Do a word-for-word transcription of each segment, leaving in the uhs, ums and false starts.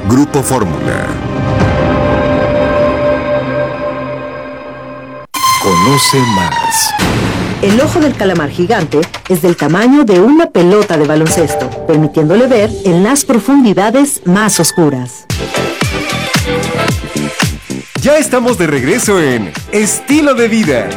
Grupo Fórmula. Conoce más. El ojo del calamar gigante es del tamaño de una pelota de baloncesto, permitiéndole ver en las profundidades más oscuras. Ya estamos de regreso en Estilo de Vida.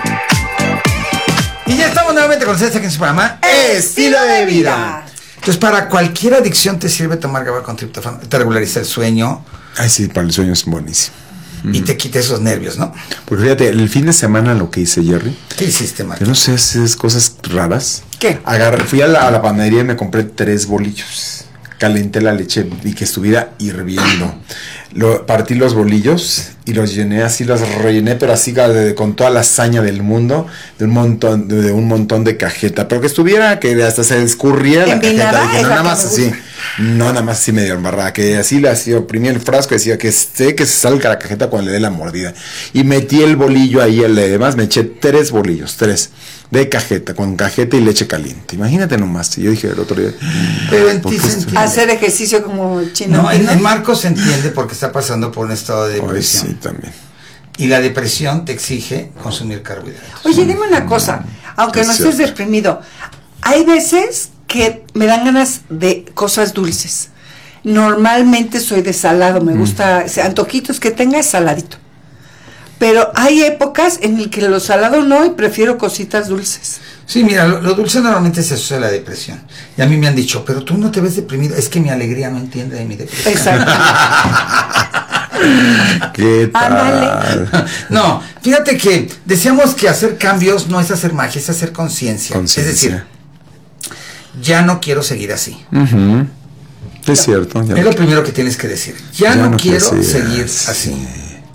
Y ya estamos nuevamente con ustedes aquí en su programa Estilo de Vida. Entonces, para cualquier adicción te sirve tomar GABA con triptófano. Te regulariza el sueño. Ay, sí, para el sueño es buenísimo. Y te quita esos nervios, ¿no? Porque fíjate, el fin de semana lo que hice, Jerry. ¿Qué hiciste, Marco? Yo no sé, haces cosas raras. ¿Qué? Agarré, fui a la, a la panadería y me compré tres bolillos. Calenté la leche y que estuviera hirviendo. Lo, partí los bolillos y los llené así, los rellené, pero así de, con toda la hazaña del mundo, de un montón, de, de un montón de cajeta, pero que estuviera, que hasta se escurría la cajeta. Dije, no, nada más así, no, nada más así medio embarrada, que así le hacía, oprimí el frasco, decía que sé que se salga la cajeta cuando le dé la mordida. Y metí el bolillo ahí, el demás, me eché tres bolillos, tres. De cajeta, con cajeta y leche caliente. Imagínate nomás. Y yo dije el otro día. Pero en ti se entiende. Hacer ejercicio como chino. No, en, en Marco se entiende porque está pasando por un estado de depresión. Ay, sí, también. Y la depresión te exige consumir carbohidratos. Oye, dime una cosa. Aunque no estés deprimido, hay veces que me dan ganas de cosas dulces. Normalmente soy de salado. Me gusta, o sea, antojitos que tenga saladito. Pero hay épocas en las que lo salado no y prefiero cositas dulces. Sí, mira, lo, lo dulce normalmente se asocia a la depresión. Y a mí me han dicho, pero tú no te ves deprimido. Es que mi alegría no entiende de mi depresión. Exacto. ¿Qué tal? No, fíjate que decíamos que hacer cambios no es hacer magia, es hacer conciencia. Es decir, ya no quiero seguir así. Uh-huh. Es no, cierto. Es lo primero que tienes que decir. Ya, ya no, no quiero seguir así. así.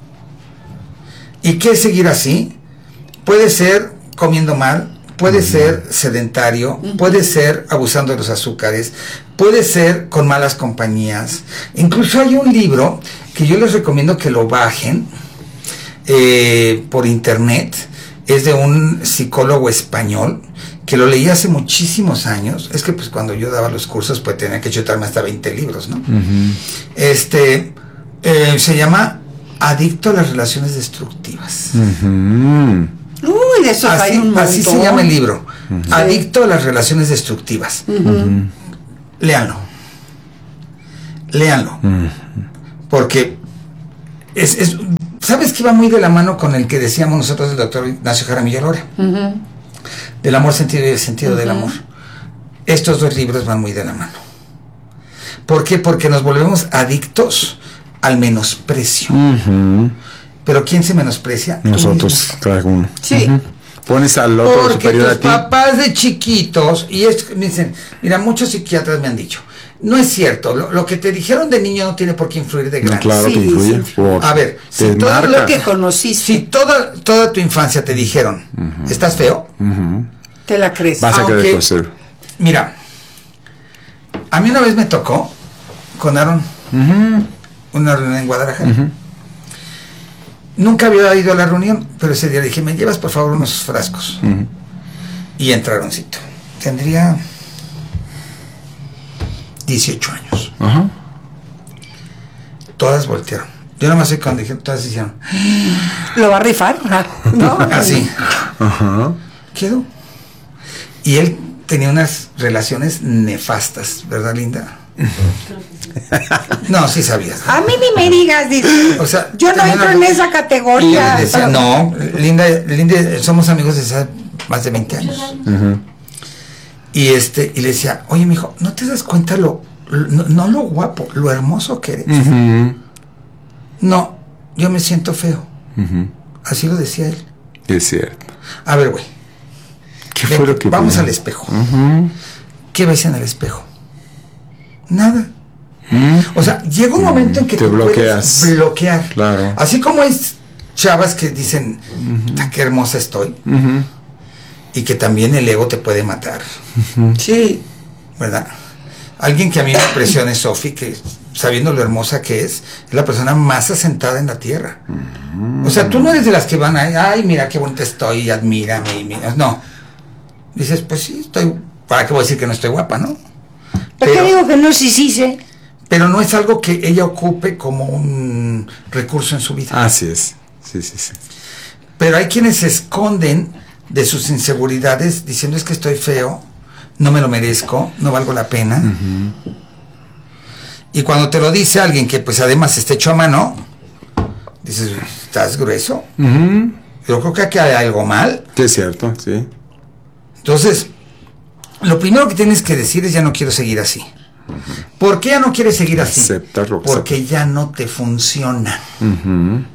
¿Y qué es seguir así? Puede ser comiendo mal, puede uh-huh. ser sedentario, uh-huh. puede ser abusando de los azúcares, puede ser con malas compañías. Incluso hay un libro que yo les recomiendo que lo bajen eh, por internet. Es de un psicólogo español que lo leí hace muchísimos años. Es que pues cuando yo daba los cursos pues tenía que chutarme hasta veinte libros, ¿no? Uh-huh. Este eh, se llama Adicto a las relaciones destructivas. Uh-huh. Uy, de eso así, hay un montón. Así se llama el libro. Uh-huh. Adicto a las relaciones destructivas. Uh-huh. Léanlo. Léanlo. Uh-huh. Porque es, es, ¿sabes que va muy de la mano con el que decíamos nosotros del doctor Ignacio Jaramillo Lora? Uh-huh. Del amor, sentido y el sentido uh-huh. del amor. Estos dos libros van muy de la mano. ¿Por qué? Porque nos volvemos adictos al menosprecio. Uh-huh. Pero ¿quién se menosprecia? Nosotros, cada uno. Sí. Uh-huh. Pones al otro porque superior tus a ti. Papás de chiquitos, y es, me dicen, mira, muchos psiquiatras me han dicho, no es cierto, lo, lo que te dijeron de niño no tiene por qué influir de grande. No, claro sí, que influye. Sí. Por, a ver, si todo lo que conociste. Si toda, toda tu infancia te dijeron, uh-huh. ¿estás feo? Uh-huh. Te la crees. Vas a querer conocer. Mira, a mí una vez me tocó con Aaron uh-huh. una reunión en Guadalajara. Uh-huh. Nunca había ido a la reunión, pero ese día le dije, me llevas por favor unos frascos. Uh-huh. Y entraroncito. Tendría dieciocho años. Uh-huh. Todas voltearon. Yo nada más sé cuando dije, todas hicieron. ¿Lo va a rifar? ¿No? Así. Uh-huh. Quedó. Y él tenía unas relaciones nefastas, ¿verdad, Linda? No, sí sabías. A mí ni me digas, dice. O sea, yo no entro en esa categoría. Y decía, no, Linda, Linda, somos amigos desde hace más de veinte años. Uh-huh. Y este, y le decía, oye, mijo, ¿no te das cuenta lo, no, no lo guapo, lo hermoso que eres? Uh-huh. No, yo me siento feo. Uh-huh. Así lo decía él. Es cierto. A ver, güey. ¿Qué fue lo que vamos vio? Al espejo. Uh-huh. ¿Qué ves en el espejo? Nada. ¿Mm? O sea, llega un momento en que te, te bloqueas. Puedes bloquear. Claro. Así como hay chavas que dicen, uh-huh. qué hermosa estoy. Uh-huh. Y que también el ego te puede matar. Uh-huh. Sí. ¿Verdad? Alguien que a mí me impresiona es Sofi, que sabiendo lo hermosa que es, es la persona más asentada en la tierra. Uh-huh. O sea, tú no eres de las que van a, ay, mira qué bonita estoy, admírame. Y mira. No. Dices, pues sí, estoy, ¿para qué voy a decir que no estoy guapa, no? ¿Por qué digo que no sí, sí sé? pero no es algo que ella ocupe como un recurso en su vida. Así es, sí, sí, sí. Pero hay quienes se esconden de sus inseguridades diciendo es que estoy feo, no me lo merezco, no valgo la pena. Uh-huh. Y cuando te lo dice alguien que pues además está hecho a mano, dices, ¿estás grueso? Uh-huh. Yo creo que aquí hay algo mal. Sí, es cierto, sí. Entonces, lo primero que tienes que decir es ya no quiero seguir así. Uh-huh. ¿Por qué ya no quieres seguir así? Aceptarlo. Porque aceptar. Ya no te funciona. Uh-huh.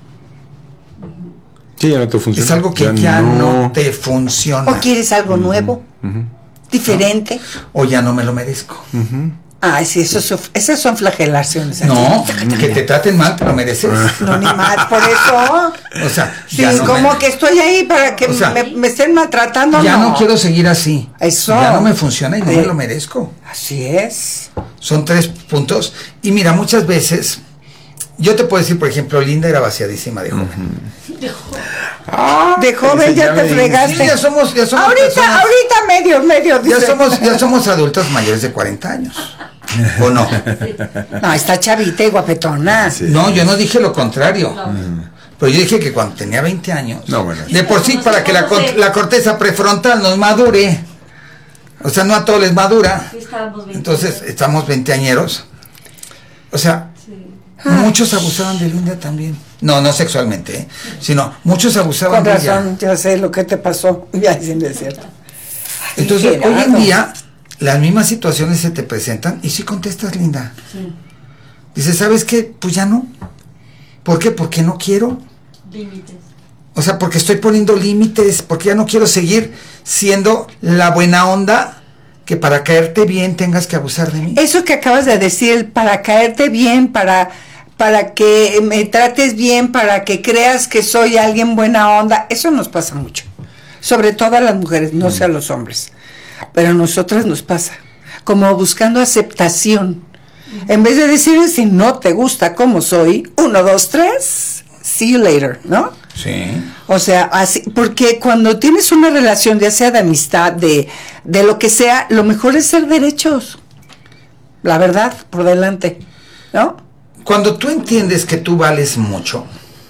Sí, ya no te funciona. Es algo que ya, ya no. no te funciona. O quieres algo uh-huh. nuevo, uh-huh. diferente. ¿No? O ya no me lo merezco. Uh-huh. Ay, sí, eso, eso, esas son flagelaciones. No, que te traten mal, te lo mereces. No, ni mal, por eso. O sea, sí, no como me... que estoy ahí para que o sea, me, me estén maltratando. Ya no. no quiero seguir así. Eso. Ya no me funciona y no eh, me lo merezco. Así es. Son tres puntos. Y mira, muchas veces, yo te puedo decir, por ejemplo, Linda era vaciadísima de joven. Uh-huh. De joven. Ah, de joven ya te fregaste. Sí, ya somos, ya somos ahorita, personas, ahorita medio, medio. Ya somos, ya somos adultos mayores de cuarenta años. ¿O no? No, está chavita y guapetona. Sí. No, yo no dije lo contrario. No. Pero yo dije que cuando tenía veinte años, no, bueno. de por sí, para que la, la corteza prefrontal nos madure, o sea, no a todos les madura. Entonces, estamos veinteañeros. O sea, sí. muchos abusaban de Linda también. No, no sexualmente, ¿eh? Sino muchos abusaban de ella. Con razón, ya sé lo que te pasó. Ya sin decir. Entonces, hoy en día las mismas situaciones se te presentan y sí contestas, Linda. Sí. Dices, ¿sabes qué? Pues ya no. ¿Por qué? Porque no quiero. Límites. O sea, porque estoy poniendo límites, porque ya no quiero seguir siendo la buena onda que para caerte bien tengas que abusar de mí. Eso que acabas de decir, para caerte bien, para, para que me trates bien, para que creas que soy alguien buena onda, eso nos pasa mucho. Sobre todo a las mujeres, no mm. sé a los hombres. Pero a nosotras nos pasa, como buscando aceptación. Uh-huh. En vez de decir, si no te gusta como soy, uno, dos, tres, see you later, ¿no? Sí. O sea, así, porque cuando tienes una relación, ya sea de amistad, de, de lo que sea, lo mejor es ser derechos. La verdad, por delante, ¿no? Cuando tú entiendes que tú vales mucho,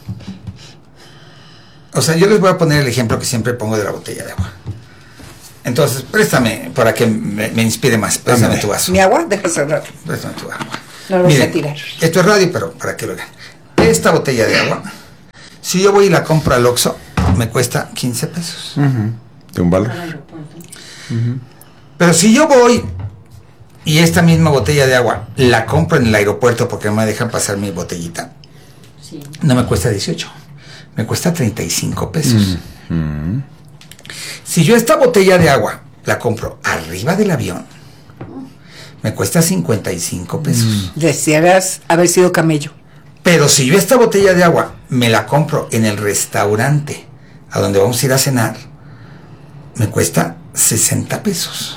o sea, yo les voy a poner el ejemplo que siempre pongo de la botella de agua. Entonces, préstame para que me, me inspire más. Préstame tu vaso. ¿Mi agua? Deja cerrar. Préstame tu agua. No lo voy a tirar. Esto es radio, pero para que lo vean. Esta botella de agua, si yo voy y la compro al Oxxo, me cuesta quince pesos. Uh-huh. De un valor. Uh-huh. Pero si yo voy y esta misma botella de agua la compro en el aeropuerto porque no me dejan pasar mi botellita, sí. no me cuesta dieciocho. Me cuesta treinta y cinco pesos. Uh-huh. Si yo esta botella de agua la compro arriba del avión, me cuesta cincuenta y cinco pesos. Desearas haber sido camello. Pero si yo esta botella de agua me la compro en el restaurante a donde vamos a ir a cenar, me cuesta sesenta pesos.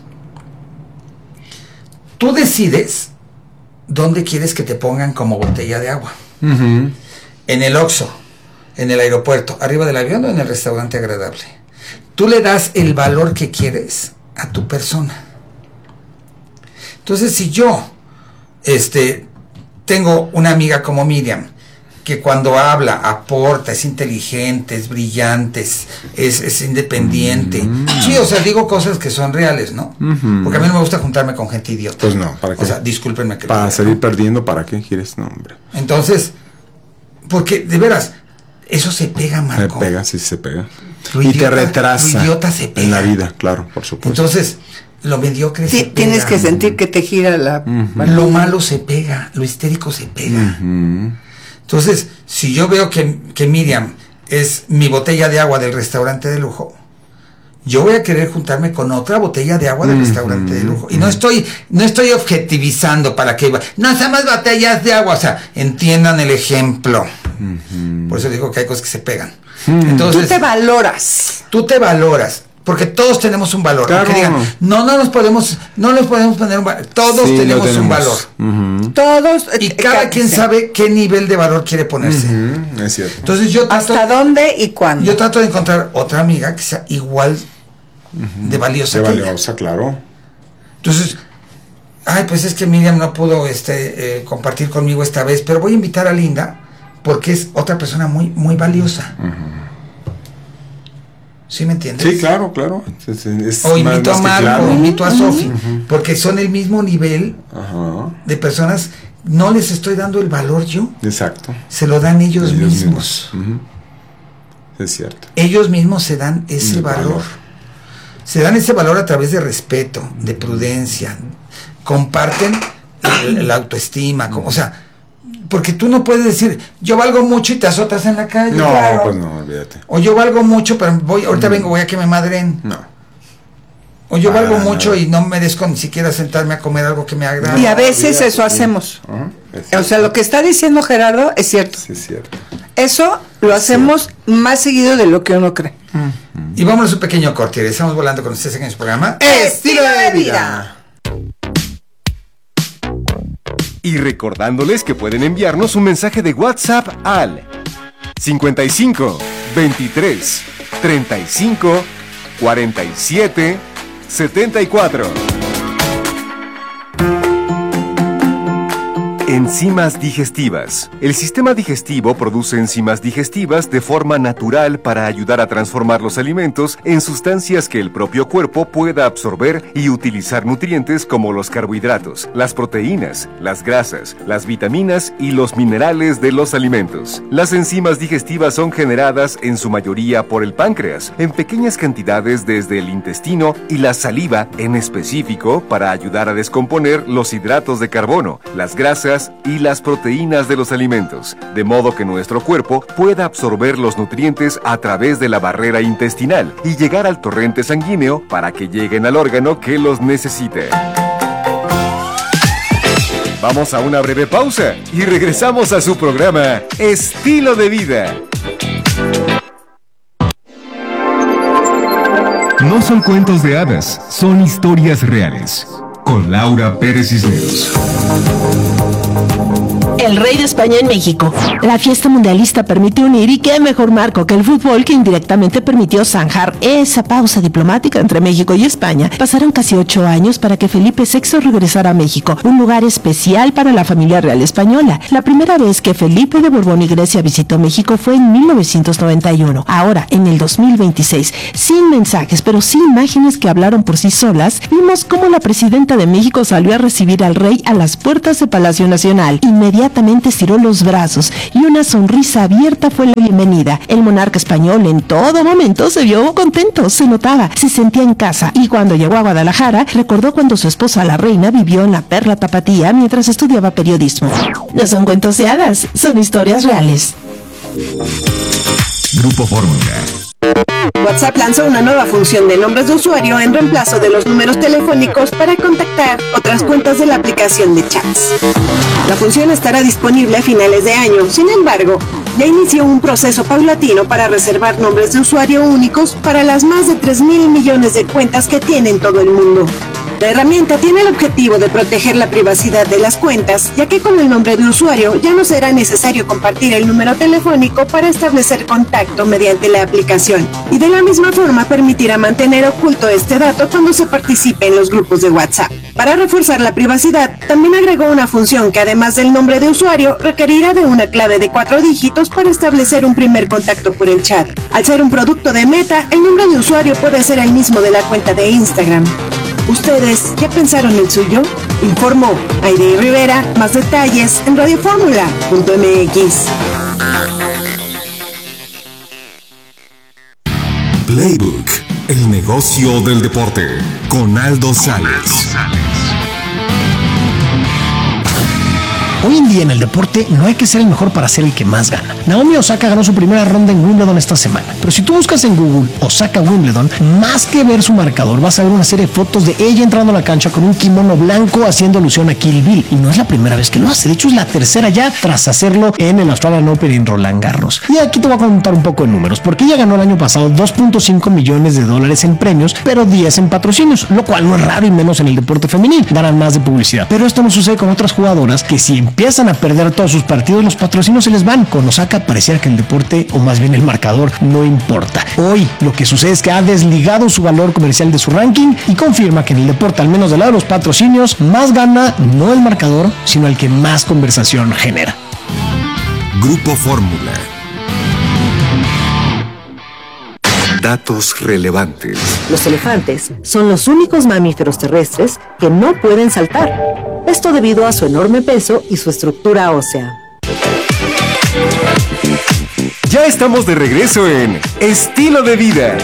Tú decides dónde quieres que te pongan como botella de agua. Uh-huh. En el Oxxo, en el aeropuerto, arriba del avión o en el restaurante agradable. Tú le das el valor que quieres a tu persona. Entonces, si yo este, tengo una amiga como Miriam, que cuando habla, aporta, es inteligente, es brillante, es, es, es independiente. Mm. Sí, o sea, digo cosas que son reales, ¿no? Uh-huh. Porque a mí no me gusta juntarme con gente idiota. Pues no, ¿para qué? O sea, discúlpenme que para lo salir ¿no? perdiendo, ¿para qué quieres? No, hombre. Entonces, porque, de veras, eso se pega, Marco. Se pega, sí se pega. Lo y idiota, te retrasa. Lo idiota se pega. En la vida, claro, por supuesto. Entonces, lo mediocre sí, se pega. Tienes que sentir que te gira la... Uh-huh. Lo malo se pega, lo histérico se pega. Uh-huh. Entonces, si yo veo que, que Miriam es mi botella de agua del restaurante de lujo, yo voy a querer juntarme con otra botella de agua del uh-huh. restaurante de lujo. Y no estoy, no estoy objetivizando para que... No, son más botellas de agua. O sea, entiendan el ejemplo. Uh-huh. Por eso digo que hay cosas que se pegan. Uh-huh. Entonces, tú te valoras. Tú te valoras. Porque todos tenemos un valor. Claro. Aunque digan, no, no nos podemos, no nos podemos poner un valor. Todos sí, tenemos, tenemos un valor. Uh-huh. Todos. Y cada quien sabe qué nivel de valor quiere ponerse. Uh-huh. Es cierto. Entonces yo trato, ¿hasta dónde y cuándo? Yo trato de encontrar otra amiga que sea igual uh-huh. de valiosa. De que valiosa, ella. Claro. Entonces, ay, pues es que Miriam no pudo este, eh, compartir conmigo esta vez, pero voy a invitar a Linda porque es otra persona muy, muy valiosa. Uh-huh. ¿Sí me entiendes? Sí, claro, claro. Es, es o invito más, a Marco, claro. o invito a uh-huh. Sofi, uh-huh. porque son el mismo nivel uh-huh. de personas. No les estoy dando el valor yo. Exacto. Se lo dan ellos, ellos mismos. mismos. Uh-huh. Es cierto. Ellos mismos se dan ese valor. valor. Se dan ese valor a través de respeto, de prudencia. Comparten el, la autoestima. Uh-huh. O sea, porque tú no puedes decir, yo valgo mucho y te azotas en la calle. No, claro. pues no, olvídate. O yo valgo mucho, pero voy, ahorita uh-huh. vengo, voy a que me madren. No. O yo valgo ah, mucho no. y no merezco ni siquiera sentarme a comer algo que me agrade. Y a veces eso sí. hacemos. Uh-huh. O sea, lo que está diciendo Gerardo es cierto. Sí, es cierto. Eso lo hacemos sí. más seguido de lo que uno cree. Uh-huh. Y vámonos a un pequeño corte. Estamos volando con ustedes en el programa Estilo de Vida. Y recordándoles que pueden enviarnos un mensaje de WhatsApp al cincuenta y cinco, veintitrés, treinta y cinco, cuarenta y siete, setenta y cuatro. Enzimas digestivas. El sistema digestivo produce enzimas digestivas de forma natural para ayudar a transformar los alimentos en sustancias que el propio cuerpo pueda absorber y utilizar nutrientes como los carbohidratos, las proteínas, las grasas, las vitaminas y los minerales de los alimentos. Las enzimas digestivas son generadas en su mayoría por el páncreas, en pequeñas cantidades desde el intestino y la saliva en específico para ayudar a descomponer los hidratos de carbono, las grasas y las proteínas de los alimentos, de modo que nuestro cuerpo pueda absorber los nutrientes a través de la barrera intestinal y llegar al torrente sanguíneo para que lleguen al órgano que los necesite. Vamos a una breve pausa y regresamos a su programa Estilo de Vida. No son cuentos de hadas, son historias reales. Con Laura Pérez Cisneros. El rey de España en México. La fiesta mundialista permite unir, y qué mejor marco que el fútbol, que indirectamente permitió zanjar esa pausa diplomática entre México y España. Pasaron casi ocho años para que Felipe sexto regresara a México, un lugar especial para la familia real española. La primera vez que Felipe de Borbón y Grecia visitó México fue en mil novecientos noventa y uno. Ahora, en el dos mil veintiséis, sin mensajes, pero sin imágenes que hablaron por sí solas, vimos cómo la presidenta de México salió a recibir al rey a las puertas de Palacio Nacional. Inmediatamente estiró los brazos y una sonrisa abierta fue la bienvenida. El monarca español en todo momento se vio contento, se notaba, se sentía en casa, y cuando llegó a Guadalajara recordó cuando su esposa la reina vivió en la Perla Tapatía mientras estudiaba periodismo. No son cuentos de hadas, son historias reales. Grupo Fórmula. WhatsApp lanzó una nueva función de nombres de usuario en reemplazo de los números telefónicos para contactar otras cuentas de la aplicación de chats. La función estará disponible a finales de año. Sin embargo, ya inició un proceso paulatino para reservar nombres de usuario únicos para las más de tres mil millones de cuentas que tiene en todo el mundo. La herramienta tiene el objetivo de proteger la privacidad de las cuentas, ya que con el nombre de usuario ya no será necesario compartir el número telefónico para establecer contacto mediante la aplicación, y de la misma forma permitirá mantener oculto este dato cuando se participe en los grupos de WhatsApp. Para reforzar la privacidad, también agregó una función que, además del nombre de usuario, requerirá de una clave de cuatro dígitos para establecer un primer contacto por el chat. Al ser un producto de Meta, el nombre de usuario puede ser el mismo de la cuenta de Instagram. ¿Ustedes ya pensaron el suyo? Informó Aire Rivera. Más detalles en radio fórmula punto m x. Playbook, el negocio del deporte, con Aldo Sales. Hoy en día en el deporte no hay que ser el mejor para ser el que más gana. Naomi Osaka ganó su primera ronda en Wimbledon esta semana. Pero si tú buscas en Google Osaka Wimbledon, más que ver su marcador, vas a ver una serie de fotos de ella entrando a la cancha con un kimono blanco haciendo alusión a Kill Bill. Y no es la primera vez que lo hace. De hecho, es la tercera ya tras hacerlo en el Australian Open en Roland Garros. Y aquí te voy a contar un poco de números, porque ella ganó el año pasado dos punto cinco millones de dólares en premios, pero diez en patrocinios, lo cual no es raro y menos en el deporte femenil. Ganan más de publicidad. Pero esto no sucede con otras jugadoras que si empiezan a perder todos sus partidos, los patrocinios se les van. Con Osaka pareciera que el deporte, o más bien el marcador, no importa. Hoy lo que sucede es que ha desligado su valor comercial de su ranking y confirma que en el deporte, al menos del lado de los patrocinios, más gana no el marcador, sino el que más conversación genera. Grupo Fórmula. Datos relevantes. Los elefantes son los únicos mamíferos terrestres que no pueden saltar. Esto debido a su enorme peso y su estructura ósea. Ya estamos de regreso en Estilo de Vida.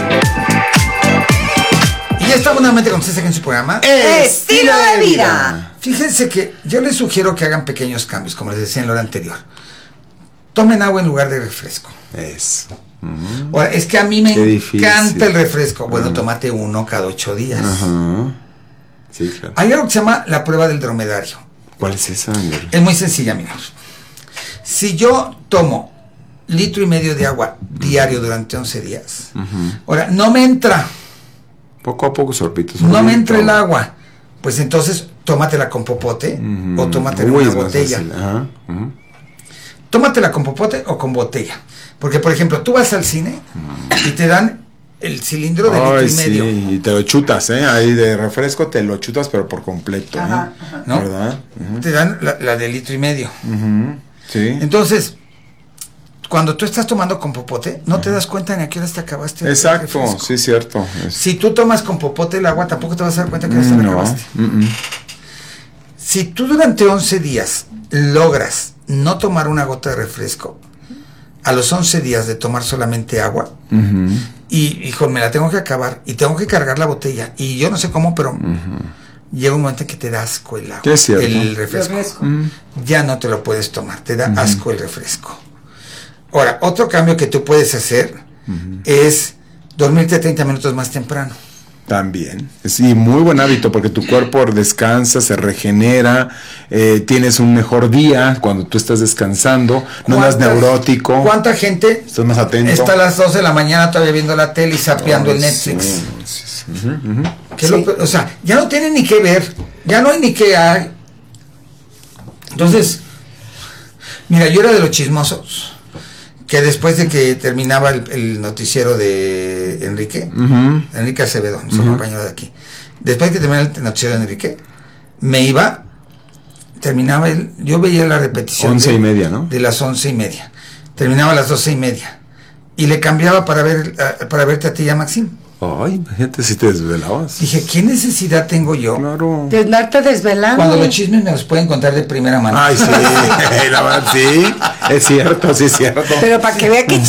Y ya estamos nuevamente con ustedes aquí en su programa Estilo de Vida. Fíjense que yo les sugiero que hagan pequeños cambios, como les decía en la hora anterior. Tomen agua en lugar de refresco. Eso. Uh-huh. Ahora, es que a mí me Qué encanta difícil. el refresco. Bueno, Uh-huh. tómate uno cada ocho días. Ajá. Sí, claro. Hay algo que se llama la prueba del dromedario. ¿Cuál es esa? Andrés? Es muy sencilla, amigos. Si yo tomo litro y medio de agua diario durante once días, Uh-huh. ahora no me entra, Poco a poco, sorbito. no me sorbito. entra el agua, pues entonces tómatela con popote Uh-huh. o tómatela en Uy, una es más botella. fácil. Ajá. Uh-huh. Tómatela con popote o con botella. Porque, por ejemplo, tú vas al cine y te dan el cilindro de litro Ay, y medio. sí, y te lo chutas, ¿eh? Ahí de refresco te lo chutas, pero por completo, Ajá, ¿eh? ajá. ¿No? ¿Verdad? Uh-huh. Te dan la, la de litro y medio. Uh-huh. Sí. Entonces, cuando tú estás tomando con popote, no te das cuenta ni a qué horas te acabaste. el Exacto, refresco. sí, cierto. Es- Si tú tomas con popote el agua, tampoco te vas a dar cuenta que ya te la no. acabaste. Mm-mm. Si tú durante once días logras no tomar una gota de refresco, a los once días de tomar solamente agua, Ujú. y hijo, me la tengo que acabar, y tengo que cargar la botella, y yo no sé cómo, pero llega un momento en que te da asco el agua, Sí, es cierto. el refresco. Refresco. Mm. Ya no te lo puedes tomar, te da asco el refresco. Ahora, otro cambio que tú puedes hacer es dormirte treinta minutos más temprano. También. Sí, muy buen hábito porque tu cuerpo descansa, se regenera, eh, tienes un mejor día cuando tú estás descansando, no andas ¿Cuántas- neurótico, ¿Cuánta gente estás más atento. está a las doce de la mañana todavía viendo la tele y sapeando Ay, el Netflix? sí, sí, sí. Ujú, ujú. ¿Qué es lo peor? O sea, ya no tienen ni qué ver, ya no hay ni qué hay. Entonces, mira, yo era de los chismosos que después de que terminaba el, el noticiero de Enrique, Ujú. Enrique Acevedo, nuestro compañero de aquí, después de que terminaba el noticiero de Enrique, me iba, terminaba el, yo veía la repetición Once de, y media, ¿no? de las once y media, terminaba a las doce y media y le cambiaba para ver a- para verte a ti y a Maxim. Ay, imagínate si te desvelabas. Dije, ¿qué necesidad tengo yo? Claro. De andarte desvelando. Cuando los chismes me los pueden contar de primera mano. Ay, sí, la verdad, sí, es cierto, sí es cierto. Pero para que vea que